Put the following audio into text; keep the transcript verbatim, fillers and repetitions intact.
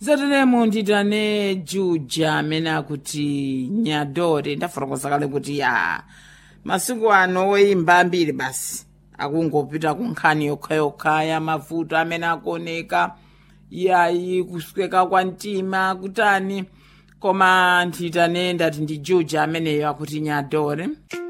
zatenemo nditane Juja amene akuti Nyadore ndafotokoza kale kuti ya masiku ano oyimba ambiri basi akungopita kunkhani yokhayokha ya mavuto amene akuoneka yayi kusweka kwa mtima kutani koma nditane ndati ndi Juja ameneyo akuti Nyadore.